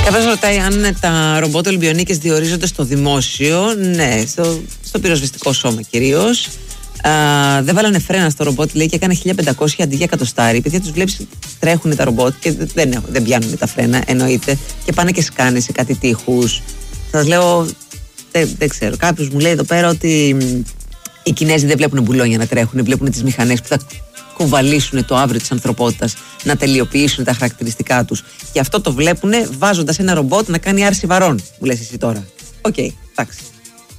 Κάποιος ρωτάει αν τα ρομπότ Ολυμπιονίκες διορίζονται στο δημόσιο. Ναι, στο πυροσβεστικό σώμα κυρίως. Δεν βάλανε φρένα στο ρομπότ, λέει, και έκανε 1500 αντί για εκατοστάρι. Επειδή τους βλέπεις τρέχουν τα ρομπότ και δεν πιάνουν τα φρένα, εννοείται, και πάνε και σκάνε σε κάτι τείχους. Σας λέω, δεν ξέρω. Κάποιος μου λέει εδώ πέρα ότι οι Κινέζοι δεν βλέπουν μπουλόνια να τρέχουν, βλέπουν τις μηχανές που θα κουβαλήσουν το αύριο της ανθρωπότητας, να τελειοποιήσουν τα χαρακτηριστικά τους. Και αυτό το βλέπουν βάζοντας ένα ρομπότ να κάνει άρση βαρών, μου λες εσύ τώρα. Οκ, εντάξει.